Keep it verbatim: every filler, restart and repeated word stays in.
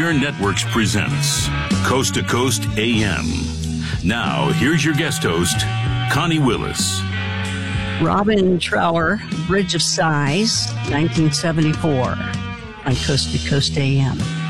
Pioneer Networks presents Coast to Coast A M. Now, here's your guest host, Connie Willis. Robin Trower, Bridge of Sighs, nineteen seventy-four, on Coast to Coast A M.